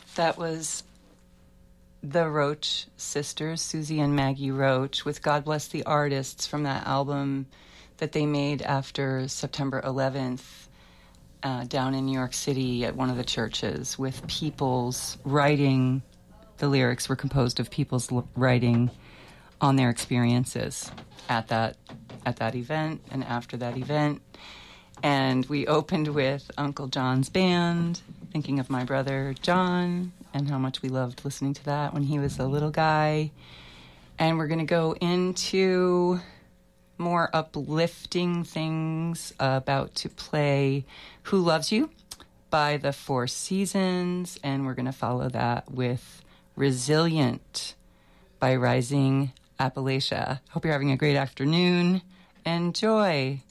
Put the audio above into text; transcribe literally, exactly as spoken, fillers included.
That was the Roach sisters, Susie and Maggie Roach, with God Bless the Artists from that album that they made after September eleventh uh, down in New York City at one of the churches, with people's writing. The lyrics were composed of people's l- writing on their experiences at that at that event and after that event. And we opened with Uncle John's Band, thinking of my brother John and how much we loved listening to that when he was a little guy. And we're going to go into more uplifting things, about to play Who Loves You by the Four Seasons, and we're going to follow that with Resilient by Rising Appalachia. Hope you're having a great afternoon. Enjoy.